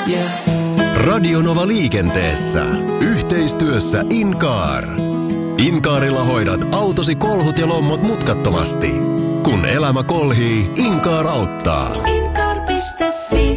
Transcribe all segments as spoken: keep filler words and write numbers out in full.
Yeah. Radionova liikenteessä. Yhteistyössä Incar. Incarilla hoidat autosi kolhut ja lommot mutkattomasti. Kun elämä kolhii, Incar auttaa. Incar piste fi.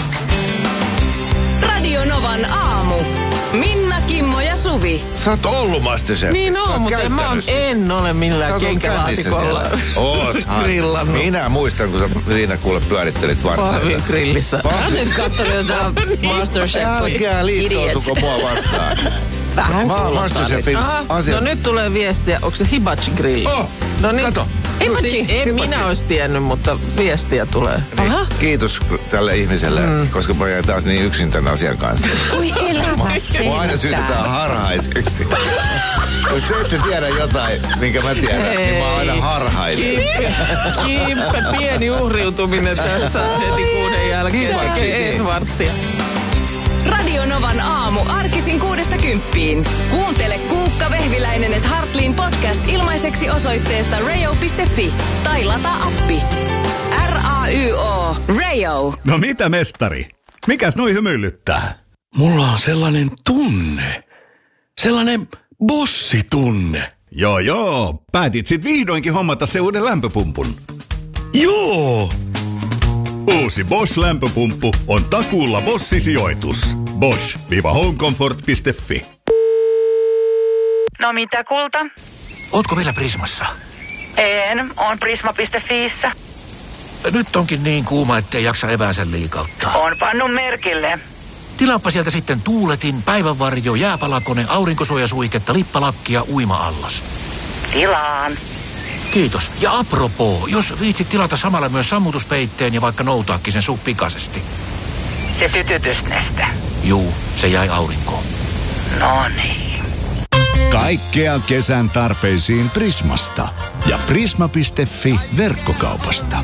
Radionovan aamu. Minna, Kimmo ja Suvi. Sä oot ollut MasterChef. Niin on, mutta mä on, en ole millään kenkälaatikolla grillannut. Minä muistan, kun sä siinä kuule pyörittelit vartaleita. Pahvin grillissä. Mä nyt katsoin jotain MasterChef. Älkää liittoutuko mua vastaan. Vähän Mä oon kuulostaa MasterChefin Aha, asia. no nyt tulee viestiä. Onko se hibachi grill? Oh, no niin. kato. Hibachi. En minä olisi tiennyt, mutta viestiä tulee. Niin, Aha. kiitos tälle ihmiselle, mm. koska mä jäin taas niin yksin tämän asian kanssa. Kui elämä Mua aina syytetään harhaiseksi. Jos te ette tiedä jotain, minkä mä tiedän, Hei. niin mä oon aina harhainen. Kimpe, Kimpe, pieni uhriutuminen tässä heti kuuden jälkeen. Kiva, Tekee kiitos. Edvardia. Radionovan aamu arkisin kuudesta kymppiin. Kuuntele Kuukka Vehviläinen et Hartliin podcast ilmaiseksi osoitteesta rayo piste fi tai lataa appi. R A Y O Rayo. No mitä, mestari? Mikäs noi hymyilyttää? Mulla on sellainen tunne. Sellainen bossitunne. Joo joo, päätit sit vihdoinkin hommata se uuden lämpöpumpun. Joo! Uusi Bosch-lämpöpumppu on takuulla Bosch-sijoitus. bosch home comfort piste fi. No mitä, kulta? Ootko vielä Prismassa? En, on prisma piste fiissä. Nyt onkin niin kuuma, ettei jaksa eväänsä liikauttaa. On pannut merkille. Tilaappa sieltä sitten tuuletin, päivänvarjo, jääpalakone, aurinkosuojasuihketta, lippalakkia, uima-allas. Tilaan. Kiitos. Ja apropos, jos viitsit tilata samalla myös sammutuspeitteen ja vaikka noutaakin sen suh pikaisesti. Se sytytysneste. Juu, se jäi aurinkoon. No niin. Kaikkea kesän tarpeisiin Prismasta ja prisma piste fi verkkokaupasta.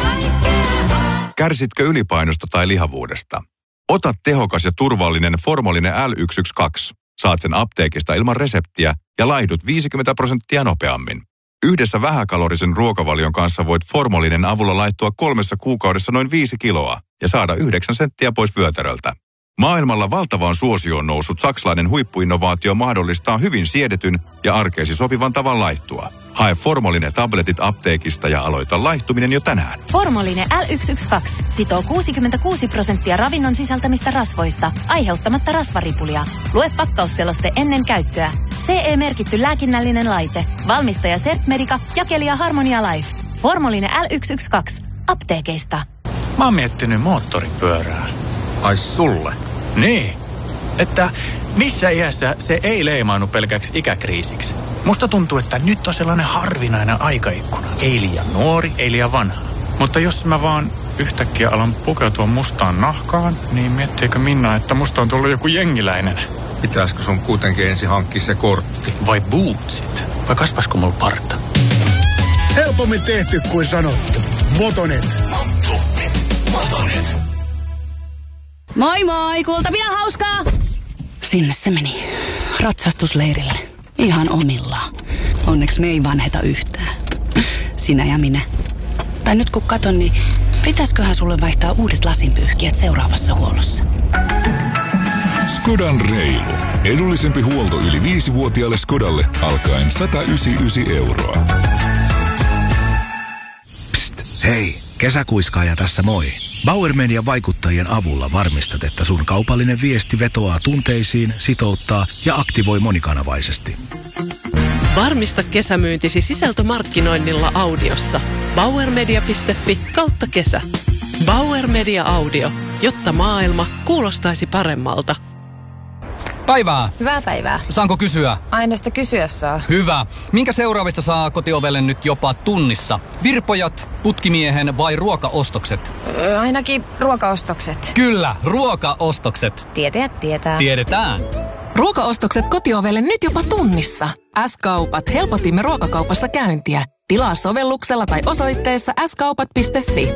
Kärsitkö ylipainosta tai lihavuudesta? Ota tehokas ja turvallinen Formolinen L yksi yksi kaksi. Saat sen apteekista ilman reseptiä ja laihdut viisikymmentä prosenttia nopeammin. Yhdessä vähäkalorisen ruokavalion kanssa voit Formolinen avulla laittua kolmessa kuukaudessa noin viisi kiloa ja saada yhdeksän senttiä pois vyötäröltä. Maailmalla valtavaan suosioon noussut saksalainen huippuinnovaatio mahdollistaa hyvin siedetyn ja arkeesi sopivan tavan laihtua. Hae Formolinen tabletit apteekista ja aloita laihtuminen jo tänään. Formolinen L yksi yksi kaksi sitoo kuusikymmentäkuusi prosenttia ravinnon sisältämistä rasvoista, aiheuttamatta rasvaripulia. Lue pakkausseloste ennen käyttöä. C E-merkitty lääkinnällinen laite. Valmistaja Sertmedica, jakelija Harmonia Life. Formolinen L yksi yksi kaksi. Apteekeista. Mä oon miettinyt moottoripyörää. Ai sulle? Niin. Että missä iässä se ei leimaannu pelkäksi ikäkriisiksi. Musta tuntuu, että nyt on sellainen harvinainen aikaikkuna. Ei liian nuori, ei liian vanha. Mutta jos mä vaan yhtäkkiä alan pukeutua mustaan nahkaan, niin miettiikö Minna, että musta on tullut joku jengiläinen? Pitäisikö sun kuitenkin ensin hankkia se kortti? Vai bootsit? Vai kasvaisiko mulla parta? Helpommin tehty kuin sanottu. Motonet. Motonet. Motonet. Moi moi, kuultavia hauskaa! Sinne se meni. Ratsastusleirille. Ihan omillaan. Onneksi me ei vanheta yhtään. Sinä ja minä. Tai nyt kun katon, niin pitäisiköhän sulle vaihtaa uudet lasinpyyhkijät seuraavassa huollossa? Skodan reilu. Edullisempi huolto yli viisivuotiaalle Skodalle alkaen sata yhdeksänkymmentäyhdeksän euroa. Psst, hei, kesäkuiskaaja tässä moi. Bauer Median vaikuttajien avulla varmistat, että sun kaupallinen viesti vetoaa tunteisiin, sitouttaa ja aktivoi monikanavaisesti. Varmista kesämyyntisi sisältömarkkinoinnilla audiossa. bauermedia piste fi kautta kesä. Bauer Media Audio, jotta maailma kuulostaisi paremmalta. Päivää. Hyvää päivää. Saanko kysyä? Aina sitä kysyä saa. Hyvä. Minkä seuraavista saa kotiovelle nyt jopa tunnissa? Virpojat, putkimiehen vai ruokaostokset? Öö, ainakin ruokaostokset. Kyllä, ruokaostokset. Tietäjät tietää. Tiedetään. Ruokaostokset kotiovelle nyt jopa tunnissa. S-kaupat helpotimme ruokakaupassa käyntiä. Tilaa sovelluksella tai osoitteessa s kaupat piste fi.